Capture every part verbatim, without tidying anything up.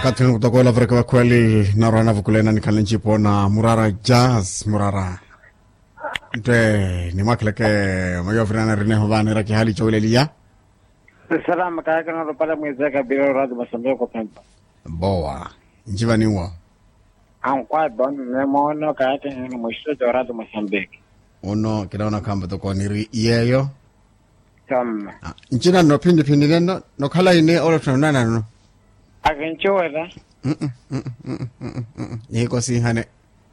Katrin kutakola vreka kweli narana vukulena nikalenji pona Murara Jazz Murara. Nte ni makleke mayo vrana rene hovane raki hali chawle liya. Salam kaya kana ro pala mwezeka biro radu masambe ko pempa. Boa. Njiva ni wa. An kwa don ne mono kaya kana ni mwishto radu masambe. Ono kidaona kamba to koniri yeyo. Tam. Njina no pindi pindi neno no kala ine olo tunana no. Agenchola. Mm mm mm mm. Yeko si hane.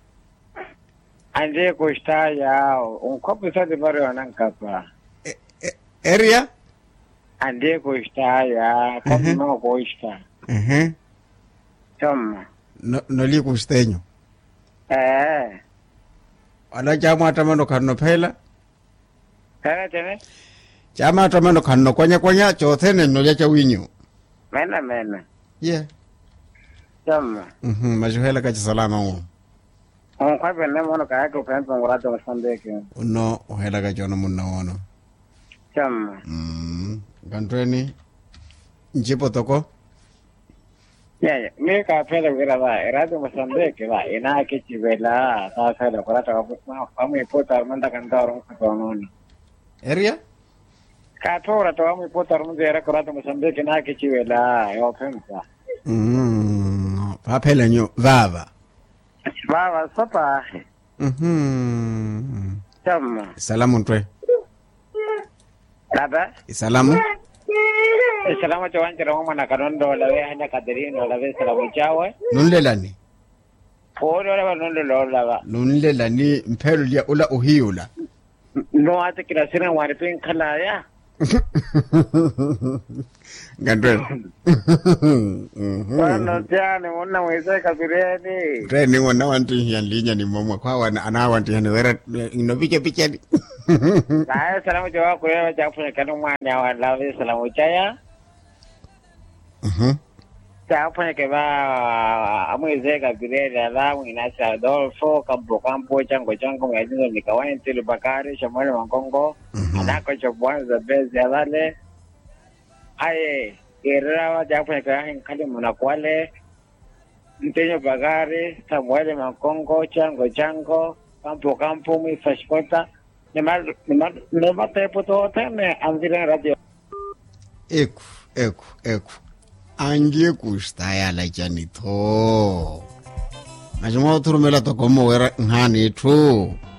Ande ko sta ya un kopo sa de bare wanan kapa. Area? Ande ko sta ya kopo no ko sta. Mhm. Tam. No no li kustenyo. Eh. Ala chama tamano kanno pela. Kaya tene? Chama tamano kanno kwanya kwanya chothene no ya chawinyo. Mena mena. Yeah. Tam. Mhm, majuhela kachi salama wo. On kwa benne mono kaya ko pempa radu masambe ke. Uno uhela kachi ono munna wono. Tam. Mm, gantweni njipo toko? Ya ya, me ka pela vira va, radu masambe ke va, ina ke chivela, ta sala korata ka amu pota manda kandaro ko nono. Area? Ka tora to amu pota manda era korata masambe ke na ke chivela, yo pempa. Mm, papela nyo vava. Baba sopa. Mhm. Tam. Salamu ntwe. Baba. Salamu. Salamu chawan charo mana karondo la ve hanya kaderino la ve salamu chawe. Nunlelani. Oro la nondo lo la ba. Nunlelani mpelo lia ula uhiula. No ate kila sina wani pin kala ya. Gantweni. Bueno, tiane mona mweze kabireni. Treni wana wanti yan linya ni mama kwa wana ana wanti yan wera ino piche piche ni. Kaya salamu jawa kuya jafu kanu mwana wa lawe salamu chaya. Mhm. Jafu ke ba mweze kabireni la mwina sa Adolfo kampo kampo chango chango mwajizo nikawani tili bakari shamwele mangongo. Anako chobwanza bezi ya wale. Aye. Kirawa japo nikahin kali munakwale Mtenyo Bagari Samuel Mankongo Chango Chango Kampo Kampo Mi Fashkota Nema Nema Tepo Tote Me Anzile Radio Eku Eku Eku Angie kustaya la janito Najuma turumela tokomo wera nhani tu